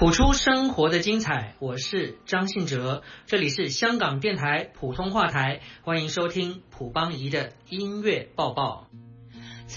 谱出生活的精彩，我是张信哲，这里是香港电台普通话台，欢迎收听卜邦仪的音乐报报。